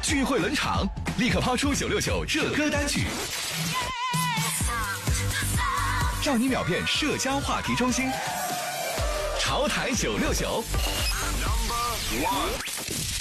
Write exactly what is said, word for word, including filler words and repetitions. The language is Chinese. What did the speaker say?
聚会冷场，立刻抛出九六九热歌单曲，让你秒变社交话题中心。潮台九六九。Number one。